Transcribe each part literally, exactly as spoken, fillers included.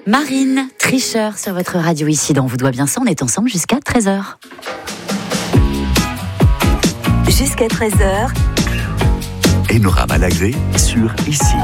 Marine, tricheur sur votre radio ici dans Vous doit bien ça. On est ensemble jusqu'à treize heures. Jusqu'à treize heures. Enora Malagré sur Ici.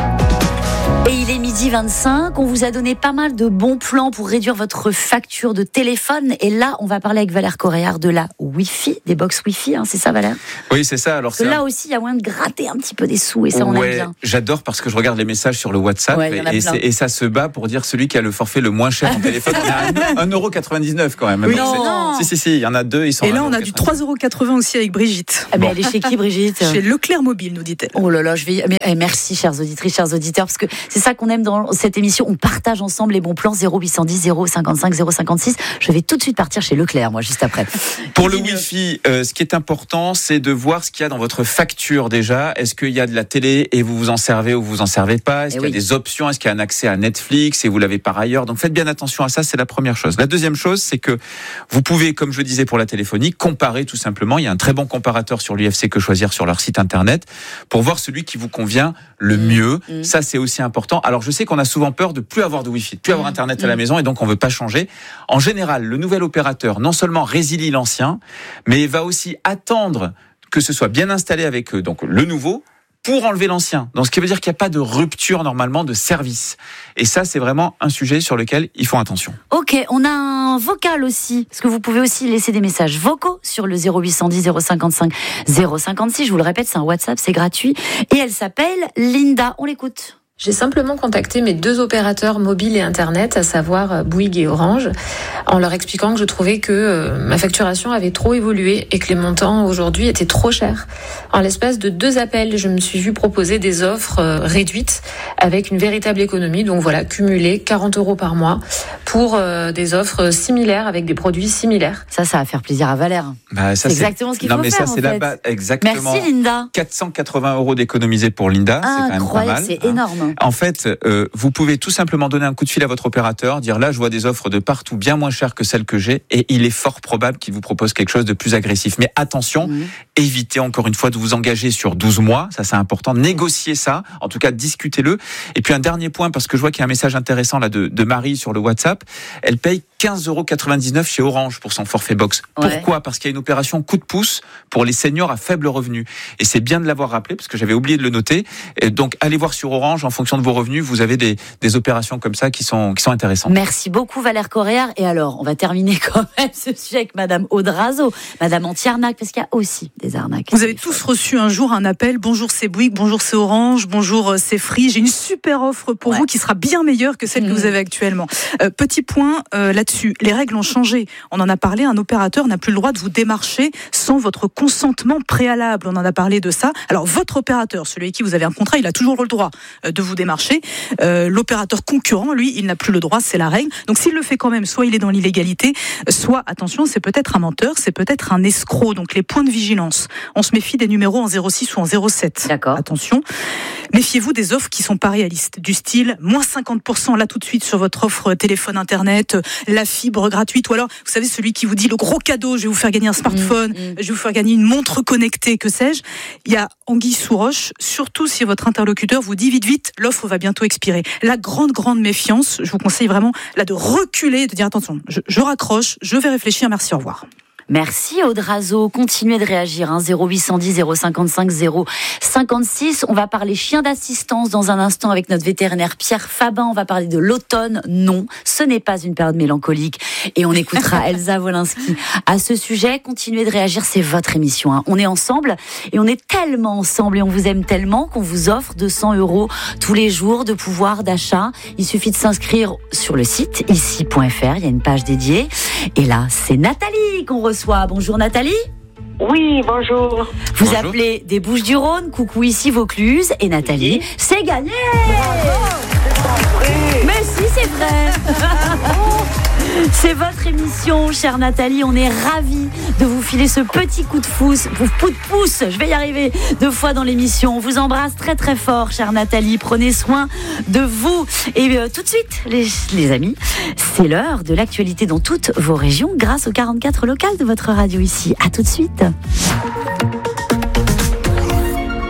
Et il est midi vingt-cinq, on vous a donné pas mal de bons plans pour réduire votre facture de téléphone. Et là, on va parler avec Valère Coréard de la Wi-Fi, des box Wi-Fi, hein, c'est ça Valère ? Oui, c'est ça. Alors parce que là un... aussi, il y a moyen de gratter un petit peu des sous et ça, on ouais, aime bien. J'adore parce que je regarde les messages sur le WhatsApp ouais, et, et, et ça se bat pour dire celui qui a le forfait le moins cher en téléphone. On a un euro quatre-vingt-dix-neuf quand même. Oui, non, non. Si, si, si, il y en a deux, ils sont. Et là, on a du trois euros quatre-vingts aussi avec Brigitte. Ah, mais bon. Elle est chez qui, Brigitte ? Chez Leclerc Mobile, nous dit-elle. Oh là là, je vais. Mais, eh, merci, chers auditrices, chers auditeurs, parce que c'est ça qu'on aime dans cette émission. On partage ensemble les bons plans. Zéro huit cent dix, zéro cinquante-cinq, zéro cinquante-six. Je vais tout de suite partir chez Leclerc, moi, juste après. Pour le Wi-Fi, euh, ce qui est important, c'est de voir ce qu'il y a dans votre facture déjà. Est-ce qu'il y a de la télé et vous vous en servez ou vous vous en servez pas ? Est-ce et qu'il oui. y a des options ? Est-ce qu'il y a un accès à Netflix et vous l'avez par ailleurs ? Donc faites bien attention à ça, c'est la première chose. La deuxième chose, c'est que vous pouvez, comme je disais pour la téléphonie, comparer tout simplement. Il y a un très bon comparateur sur l'U F C Que Choisir sur leur site internet pour voir celui qui vous convient le mieux. Mmh. Ça, c'est aussi important. Alors je sais qu'on a souvent peur de plus avoir de Wi-Fi, de plus avoir Internet à la maison et donc on veut pas changer. En général, le nouvel opérateur non seulement résilie l'ancien, mais va aussi attendre que ce soit bien installé avec eux, donc le nouveau, pour enlever l'ancien. Donc ce qui veut dire qu'il n'y a pas de rupture normalement de service. Et ça, c'est vraiment un sujet sur lequel ils font attention. Ok, on a un vocal aussi, parce que vous pouvez aussi laisser des messages vocaux sur le zéro huit cent dix, zéro cinquante-cinq, zéro cinquante-six. Je vous le répète, c'est un WhatsApp, c'est gratuit. Et elle s'appelle Linda. On l'écoute. J'ai simplement contacté mes deux opérateurs mobiles et internet, à savoir Bouygues et Orange, en leur expliquant que je trouvais que euh, ma facturation avait trop évolué et que les montants aujourd'hui étaient trop chers. En l'espace de deux appels, je me suis vue proposer des offres euh, réduites avec une véritable économie. Donc voilà, cumulé quarante euros par mois pour euh, des offres similaires avec des produits similaires. Ça, ça va faire plaisir à Valère. Bah, ça, c'est exactement ce qu'il non, faut mais faire. Ça, c'est en la fait. base. Exactement. Merci Linda. quatre cent quatre-vingts euros d'économiser pour Linda, ah, c'est quand même pas mal. C'est énorme. En fait, euh, vous pouvez tout simplement donner un coup de fil à votre opérateur, dire là, je vois des offres de partout bien moins chères que celles que j'ai, et il est fort probable qu'il vous propose quelque chose de plus agressif. Mais attention, mmh. évitez encore une fois de vous engager sur douze mois, ça c'est important, négociez ça, en tout cas discutez-le. Et puis un dernier point, parce que je vois qu'il y a un message intéressant là de, de Marie sur le WhatsApp, elle paye quinze euros quatre-vingt-dix-neuf chez Orange pour son forfait box. Ouais. Pourquoi ? Parce qu'il y a une opération coup de pouce pour les seniors à faible revenu. Et c'est bien de l'avoir rappelé, parce que j'avais oublié de le noter. Et donc allez voir sur Orange, en fonction de vos revenus, vous avez des, des opérations comme ça qui sont, qui sont intéressantes. Merci beaucoup Valère Coréard. Et alors, on va terminer quand même ce sujet avec Madame Audrazo, Madame anti-arnaque, parce qu'il y a aussi des arnaques. Vous avez tous reçu un jour un appel, bonjour c'est Bouygues, bonjour c'est Orange, bonjour c'est Free, j'ai une super offre pour ouais. vous qui sera bien meilleure que celle mmh. que vous avez actuellement. Euh, petit point euh, là-dessus, les règles ont changé. On en a parlé, un opérateur n'a plus le droit de vous démarcher sans votre consentement préalable. On en a parlé de ça. Alors votre opérateur, celui avec qui vous avez un contrat, il a toujours le droit de vous démarcher. Euh, l'opérateur concurrent, lui, il n'a plus le droit, c'est la règle. Donc s'il le fait quand même, soit il est dans l'illégalité, soit, attention, c'est peut-être un menteur, c'est peut-être un escroc. Donc les points de vigilance. On se méfie des numéros en zéro six ou en zéro sept. D'accord. Attention. Méfiez-vous des offres qui sont pas réalistes. Du style, moins cinquante pour cent là tout de suite sur votre offre téléphone internet, la fibre gratuite, ou alors, vous savez, celui qui vous dit le gros cadeau, je vais vous faire gagner un smartphone, mmh, mmh. je vais vous faire gagner une montre connectée, que sais-je. Il y a anguille sous roche, surtout si votre interlocuteur vous dit vite, vite, l'offre va bientôt expirer. La grande, grande méfiance, je vous conseille vraiment là de reculer, de dire attention, je, je raccroche, je vais réfléchir, merci, au revoir. Merci Audrazo, continuez de réagir, hein, zéro huit cent dix, zéro cinquante-cinq, zéro cinquante-six. On va parler chiens d'assistance dans un instant avec notre vétérinaire Pierre Fabin. On va parler de l'automne. Non, ce n'est pas une période mélancolique. Et on écoutera Elsa Wolinski à ce sujet. Continuez de réagir, c'est votre émission. Hein. On est ensemble et on est tellement ensemble et on vous aime tellement qu'on vous offre deux cents euros tous les jours de pouvoir d'achat. Il suffit de s'inscrire sur le site ici point f r. Il y a une page dédiée. Et là, c'est Nathalie qu'on reçoit. Bonjour Nathalie. Oui, bonjour. Vous bonjour. Appelez des Bouches-du-Rhône, coucou ici Vaucluse, et Nathalie, oui. C'est gagné. Bravo. Mais si, c'est vrai. C'est votre émission, chère Nathalie. On est ravis de vous filer ce petit coup de pouce, coup de pouce, je vais y arriver, deux fois dans l'émission. On vous embrasse très très fort, chère Nathalie. Prenez soin de vous. Et euh, tout de suite, les, les amis, c'est l'heure de l'actualité dans toutes vos régions grâce aux quarante-quatre locales de votre radio ici. À tout de suite.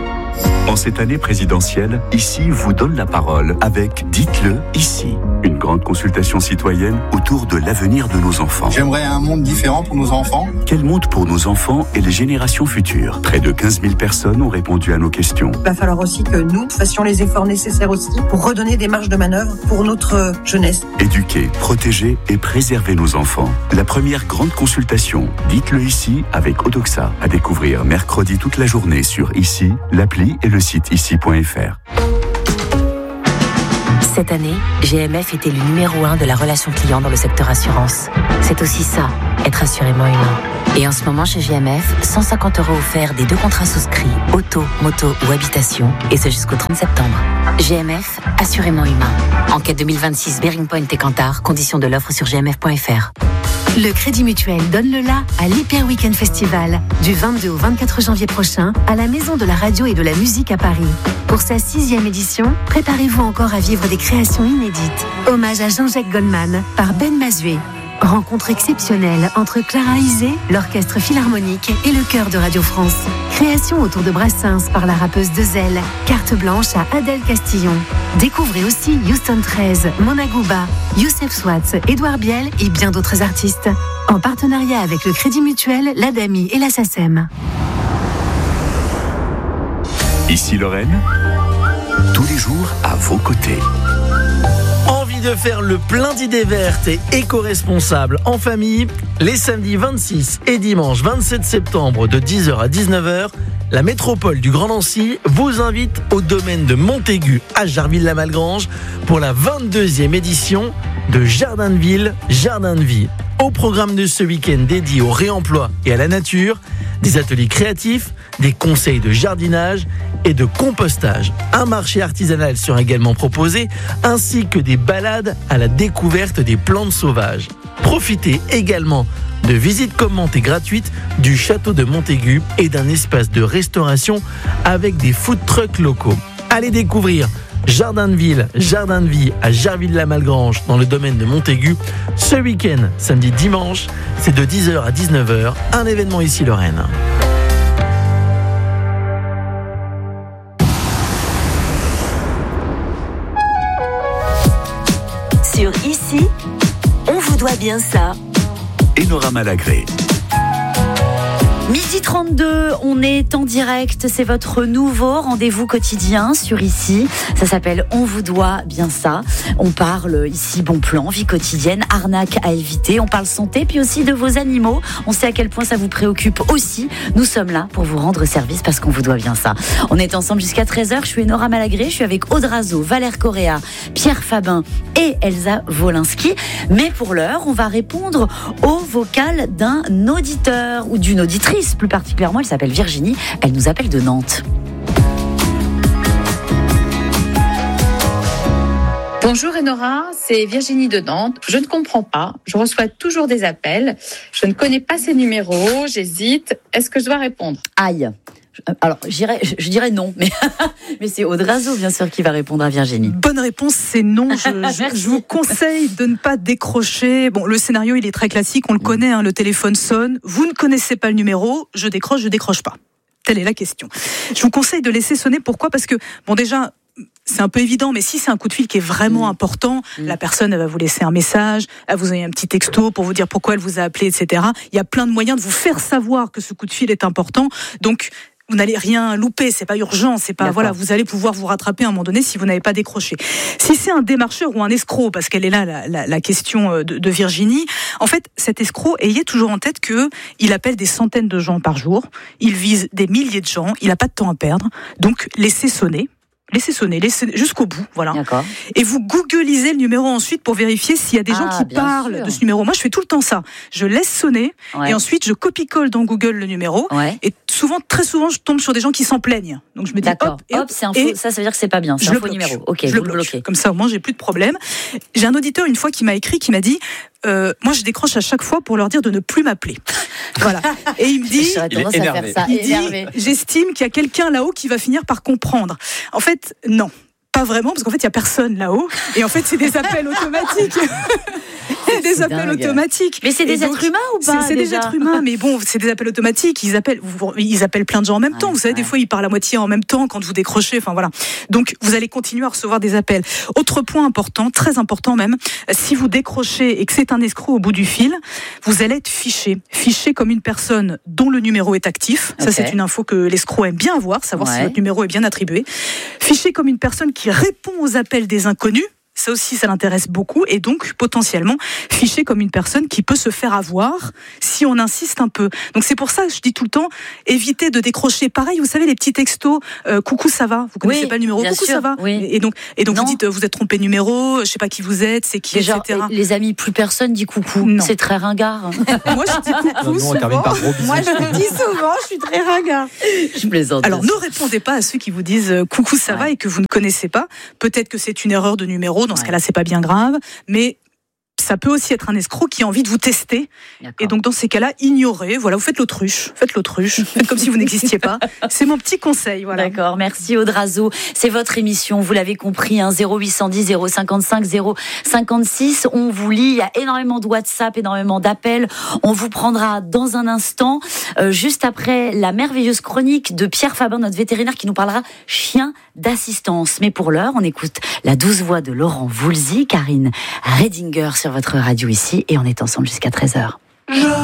En cette année présidentielle, Ici vous donne la parole avec Dites-le ici. Une grande grande consultation citoyenne autour de l'avenir de nos enfants. J'aimerais un monde différent pour nos enfants. Quel monde pour nos enfants et les générations futures? Près de quinze mille personnes ont répondu à nos questions. Il va falloir aussi que nous fassions les efforts nécessaires aussi pour redonner des marges de manœuvre pour notre jeunesse. Éduquer, protéger et préserver nos enfants. La première grande consultation, dites-le ici avec Odoxa, à découvrir mercredi toute la journée sur Ici, l'appli et le site ici point f r. Cette année, G M F était le numéro un de la relation client dans le secteur assurance. C'est aussi ça, être assurément humain. Et en ce moment, chez G M F, cent cinquante euros offerts des deux contrats souscrits, auto, moto ou habitation, et ce jusqu'au trente septembre. G M F, assurément humain. Enquête deux mille vingt-six, Bearing Point et Kantar, conditions de l'offre sur g m f point f r. Le Crédit Mutuel donne le la à l'Hyper Weekend Festival, du vingt-deux au vingt-quatre janvier prochain, à la Maison de la Radio et de la Musique à Paris. Pour sa sixième édition, préparez-vous encore à vivre des créations inédites. Hommage à Jean-Jacques Goldman par Ben Mazué. Rencontre exceptionnelle entre Clara Isé, l'Orchestre Philharmonique et le Chœur de Radio France. Création autour de Brassens par la rappeuse Dezel. Carte blanche à Adèle Castillon. Découvrez aussi Houston treize, Mona Gouba, Youssef Swatz, Édouard Biel et bien d'autres artistes. En partenariat avec le Crédit Mutuel, l'Adami et la SACEM. Ici Lorraine, tous les jours à vos côtés. Envie de faire le plein d'idées vertes et éco-responsables en famille? Les samedis vingt-six et dimanche vingt-sept septembre de dix heures à dix-neuf heures, la métropole du Grand Nancy vous invite au domaine de Montaigu à Jarville-la-Malgrange pour la vingt-deuxième édition de Jardin de Ville, Jardin de Vie. Au programme de ce week-end dédié au réemploi et à la nature, des ateliers créatifs, des conseils de jardinage et de compostage. Un marché artisanal sera également proposé, ainsi que des balades à la découverte des plantes sauvages. Profitez également de visites commentées gratuites du château de Montaigu et d'un espace de restauration avec des food trucks locaux. Allez découvrir Jardin de Ville, Jardin de Vie à Jarville-la-Malgrange dans le domaine de Montaigu. Ce week-end, samedi, dimanche, c'est de dix heures à dix-neuf heures, un événement ici Lorraine. Sur Ici, on vous doit bien ça. Enora Malagré. midi trente-deux, on est en direct, c'est votre nouveau rendez-vous quotidien sur Ici. Ça s'appelle On vous doit bien ça. On parle ici bon plan, vie quotidienne, arnaque à éviter. On parle santé, puis aussi de vos animaux. On sait à quel point ça vous préoccupe aussi. Nous sommes là pour vous rendre service parce qu'on vous doit bien ça. On est ensemble jusqu'à treize heures. Je suis Enora Malagré, je suis avec Aude Razo, Valère Correa, Pierre Fabin et Elsa Wolinski. Mais pour l'heure, on va répondre au vocal d'un auditeur ou d'une auditrice. Plus particulièrement, elle s'appelle Virginie. Elle nous appelle de Nantes. Bonjour Enora, c'est Virginie de Nantes. Je ne comprends pas, je reçois toujours des appels. Je ne connais pas ces numéros, j'hésite. Est-ce que je dois répondre? Aïe. Alors, j'irais, je dirais non, mais, mais c'est Aude Razo, bien sûr, qui va répondre à Virginie. Bonne réponse, c'est non. Je, je, je vous conseille de ne pas décrocher. Bon, le scénario, il est très classique, on le connaît, hein, le téléphone sonne, vous ne connaissez pas le numéro, je décroche, je décroche pas. Telle est la question. Je vous conseille de laisser sonner, pourquoi? Parce que, bon, déjà, c'est un peu évident, mais si c'est un coup de fil qui est vraiment mmh. important, mmh. la personne elle va vous laisser un message, elle vous envoie un petit texto pour vous dire pourquoi elle vous a appelé, et cetera. Il y a plein de moyens de vous faire savoir que ce coup de fil est important. Donc, vous n'allez rien louper, c'est pas urgent, c'est pas, voilà, vous allez pouvoir vous rattraper à un moment donné si vous n'avez pas décroché. Si c'est un démarcheur ou un escroc, parce qu'elle est là la, la, la question de, de Virginie, en fait, cet escroc, ayez toujours en tête que il appelle des centaines de gens par jour, il vise des milliers de gens, il n'a pas de temps à perdre, donc laissez sonner. Laissez sonner, laissez jusqu'au bout, voilà. D'accord. Et vous googlisez le numéro ensuite pour vérifier s'il y a des ah, gens qui parlent sûr. de ce numéro. Moi, je fais tout le temps ça. Je laisse sonner ouais. et ensuite je copie-colle dans Google le numéro. Ouais. Et souvent, très souvent, je tombe sur des gens qui s'en plaignent. Donc je me dis D'accord. hop, et hop, c'est un faux, ça, ça veut dire que c'est pas bien. C'est un faux numéro. Ok, je le bloque. Comme ça, au moins, j'ai plus de problème. J'ai un auditeur une fois qui m'a écrit, qui m'a dit. Euh, moi, je décroche à chaque fois pour leur dire de ne plus m'appeler. Voilà. Et il me dit, il est énervé. Ça, il dit, j'estime qu'il y a quelqu'un là-haut qui va finir par comprendre. En fait, non. Pas vraiment, parce qu'en fait, il n'y a personne là-haut. Et en fait, c'est des appels automatiques. C'est des appels dingue. automatiques. Mais c'est des donc, êtres humains ou pas? C'est, c'est des êtres humains, mais bon, c'est des appels automatiques. Ils appellent, ils appellent plein de gens en même ouais, temps. Vous savez, ouais. des fois, ils parlent à moitié en même temps quand vous décrochez. Enfin voilà. Donc, vous allez continuer à recevoir des appels. Autre point important, très important même, si vous décrochez et que c'est un escroc au bout du fil, vous allez être fiché. Fiché comme une personne dont le numéro est actif. Okay. Ça, c'est une info que l'escroc aime bien avoir, savoir ouais. si votre numéro est bien attribué. Fiché comme une personne qui répond aux appels des inconnus. Ça aussi, ça l'intéresse beaucoup et donc potentiellement fiché comme une personne qui peut se faire avoir si on insiste un peu. Donc c'est pour ça que je dis tout le temps, évitez de décrocher. Pareil, vous savez les petits textos, euh, coucou ça va, vous connaissez oui, pas le numéro, coucou sûr, ça va. Oui. Et donc et donc non. vous dites vous êtes trompé de numéro, je sais pas qui vous êtes, c'est qui, déjà, et cetera. Les amis, plus personne dit coucou. Non. C'est très ringard. Moi je dis coucou. Non, souvent. Moi je le dis souvent, je suis très ringard. Je plaisante. Alors ne répondez pas à ceux qui vous disent coucou ça ouais. va et que vous ne connaissez pas. Peut-être que c'est une erreur de numéro. Dans ce ouais. cas-là, c'est pas bien grave, mais ça peut aussi être un escroc qui a envie de vous tester. D'accord. Et donc, dans ces cas-là, ignorez. Voilà, vous faites l'autruche. Faites l'autruche. Faites comme si vous n'existiez pas. C'est mon petit conseil. Voilà. D'accord. Merci, Aude Razeau. C'est votre émission. Vous l'avez compris, hein, zéro huit cent dix, zéro cinquante-cinq, zéro cinquante-six. On vous lit. Il y a énormément de WhatsApp, énormément d'appels. On vous prendra dans un instant, euh, juste après la merveilleuse chronique de Pierre Fabin, notre vétérinaire, qui nous parlera chien d'assistance. Mais pour l'heure, on écoute la douce voix de Laurent Voulzy, Karine Redinger sur votre radio ici, et on est ensemble jusqu'à treize heures.